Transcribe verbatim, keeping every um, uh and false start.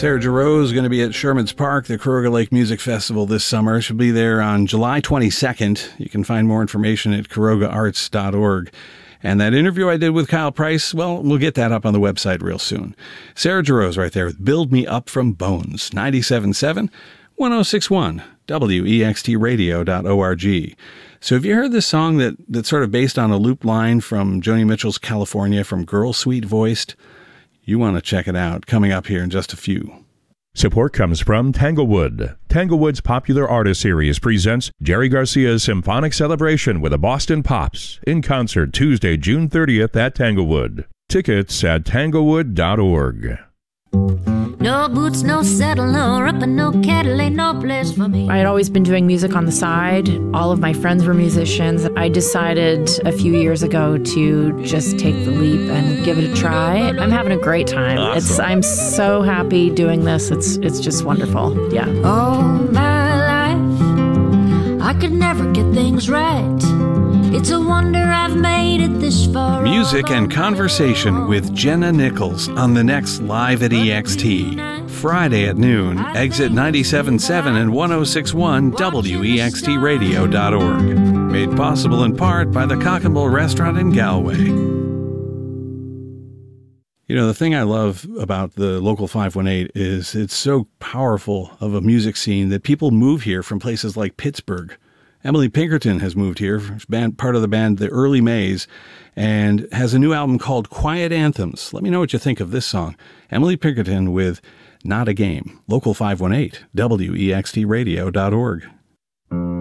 Sarah Jarosz is going to be at Sherman's Park, the Caroga Lake Music Festival this summer. She'll be there on July twenty-second. You can find more information at caroga arts dot org. And that interview I did with Kyle Price, well, we'll get that up on the website real soon. Sarah Jarosz right there with Build Me Up From Bones, ninety-seven point seven, one oh six point one, W E X T radio dot org. So have you heard this song that, that's sort of based on a loop line from Joni Mitchell's California from Girl Sweet Voiced? You want to check it out. Coming up here in just a few. Support comes from Tanglewood. Tanglewood's popular artist series presents Jerry Garcia's Symphonic Celebration with the Boston Pops in concert Tuesday, June thirtieth at Tanglewood. Tickets at tanglewood dot org. No boots, no saddle, no ripper, no cattle, ain't no place for me. I had always been doing music on the side. All of my friends were musicians. I decided a few years ago to just take the leap and give it a try. I'm having a great time. Awesome. It's I'm so happy doing this. It's it's just wonderful. Yeah. All my life, I could never get things right. It's a wonder I've made it this far. Music and conversation with Jenna Nichols on the next Live at E X T. Friday at noon, exit ninety-seven point seven and one oh six point one W E X T radio dot org. Made possible in part by the Cock and Bull Restaurant in Galway. You know, the thing I love about the Local five one eight is it's so powerful of a music scene that people move here from places like Pittsburgh. Emily Pinkerton has moved here, band, part of the band The Early Mays, and has a new album called Quiet Anthems. Let me know what you think of this song. Emily Pinkerton with Not a Game. Local five one eight, W E X T radio dot org.